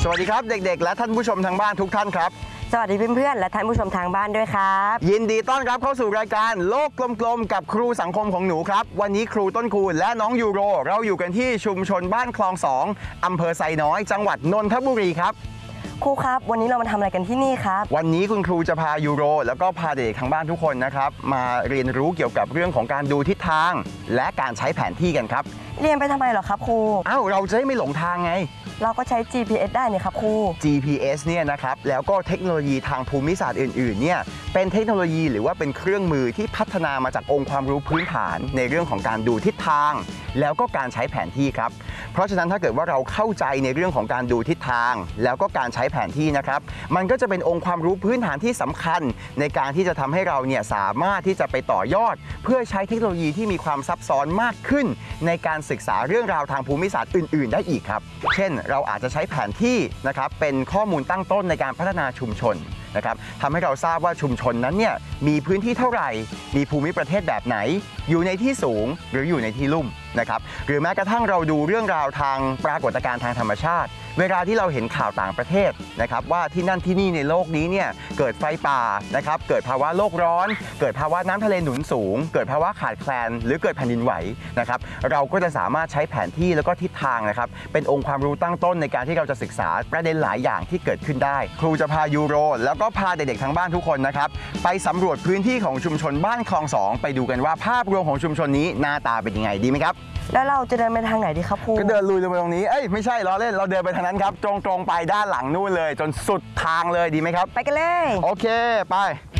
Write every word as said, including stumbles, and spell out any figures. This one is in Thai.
วัสดีครับเด็กๆและท่านผู้ชมทางบ้านทุกท่านครับสวัสดีเพื่อนๆและท่านผู้ชมทางบ้านด้วยครับยินดีต้อนรับเข้าสู่รายการโลกกลมๆกับครูสังคมของหนูครับวันนี้ครูต้นคูณและน้องยูโรเราอยู่กันที่ชุมชนบ้านคลองสองอำเภอไซน้อยจังหวัดนนทบุรีครับครูครับวันนี้เรามาทำอะไรกันที่นี่ครับวันนี้คุณครูจะพายูโรแล้วก็พาเด็กทางบ้านทุกคนนะครับมาเรียนรู้เกี่ยวกับเรื่องของการดูทิศทางและการใช้แผนที่กันครับเรียนไปทำไมเหรอครับครูอ้าวเราจะได้ไม่หลงทางไงเราก็ใช้ จี พี เอส ได้นี่ครับครูจี พี เอส เนี่ยนะครับแล้วก็เทคโนโลยีทางภูมิศาสตร์อื่นๆเนี่ยเป็นเทคโนโลยีหรือว่าเป็นเครื่องมือที่พัฒนามาจากองค์ความรู้พื้นฐานในเรื่องของการดูทิศทางแล้วก็การใช้แผนที่ครับเพราะฉะนั้นถ้าเกิดว่าเราเข้าใจในเรื่องของการดูทิศทางแล้วก็การใช้แผนที่นะครับมันก็จะเป็นองค์ความรู้พื้นฐานที่สำคัญในการที่จะทำให้เราเนี่ยสามารถที่จะไปต่อยอดเพื่อใช้เทคโนโลยีที่มีความซับซ้อนมากขึ้นในการศึกษาเรื่องราวทางภูมิศาสตร์อื่นๆได้อีกครับเช่นเราอาจจะใช้แผนที่นะครับเป็นข้อมูลตั้งต้นในการพัฒนาชุมชนนะครับทำให้เราทราบว่าชุมชนนั้นเนี่ยมีพื้นที่เท่าไหร่มีภูมิประเทศแบบไหนอยู่ในที่สูงหรืออยู่ในที่ลุ่มนะครับหรือแม้กระทั่งเราดูเรื่องราวทางปรากฏการณ์ทางธรรมชาติเวลาที่เราเห็นข่าวต่างประเทศนะครับว่าที่นั่นที่นี่ในโลกนี้เนี่ยเกิดไฟป่านะครับเกิดภาวะโลกร้อนเกิดภาวะน้ำทะเลหนุนสูงเกิดภาวะขาดแคลนหรือเกิดแผ่นดินไหวนะครับเราก็จะสามารถใช้แผนที่แล้วก็ทิศทางนะครับเป็นองค์ความรู้ตั้งต้นในการที่เราจะศึกษาประเด็นหลายอย่างที่เกิดขึ้นได้ครูจะพายูโรแล้วก็พาเด็กๆทั้งบ้านทุกคนนะครับไปสำรวจพื้นที่ของชุมชนบ้านคลองสองไปดูกันว่าภาพรวมของชุมชนนี้หน้าตาเป็นยังไงดีไหมครับแล้วเราจะเดินไปทางไหนดีครับครูก็เดินลุยลงไปตรงนี้เอ้ยไม่ใช่ล้อเล่นเราเดินไปทางนั้นครับตรงๆไปด้านหลังนู่นเลยจนสุดทางเลยดีไหมครับไปกันเลยโอเคไป